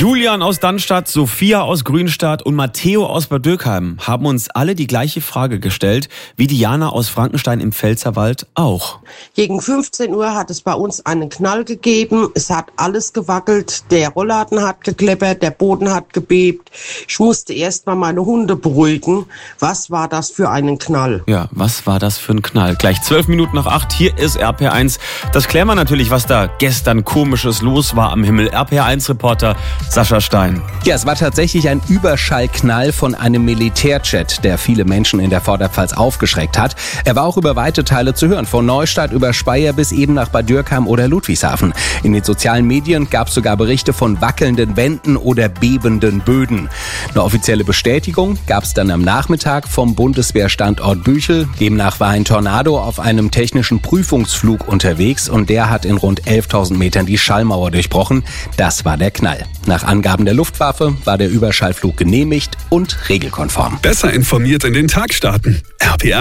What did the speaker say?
Julian aus Dannstadt, Sophia aus Grünstadt und Matteo aus Bad Dürkheim haben uns alle die gleiche Frage gestellt, wie Diana aus Frankenstein im Pfälzerwald auch. Gegen 15 Uhr hat es bei uns einen Knall gegeben. Es hat alles gewackelt. Der Rollladen hat gekleppert, der Boden hat gebebt. Ich musste erst mal meine Hunde beruhigen. Was war das für einen Knall? Ja, was war das für ein Knall? Gleich 12 Minuten nach 8, hier ist RPR1. Das klären wir natürlich, was da gestern Komisches los war am Himmel. RPR1-Reporter Sascha Stein. Ja, es war tatsächlich ein Überschallknall von einem Militärjet, der viele Menschen in der Vorderpfalz aufgeschreckt hat. Er war auch über weite Teile zu hören, von Neustadt über Speyer bis eben nach Bad Dürkheim oder Ludwigshafen. In den sozialen Medien gab es sogar Berichte von wackelnden Wänden oder bebenden Böden. Eine offizielle Bestätigung gab es dann am Nachmittag vom Bundeswehrstandort Büchel. Demnach war ein Tornado auf einem technischen Prüfungsflug unterwegs und der hat in rund 11.000 Metern die Schallmauer durchbrochen. Das war der Knall. Nach Angaben der Luftwaffe war der Überschallflug genehmigt und regelkonform. Besser informiert in den Tag starten. RPR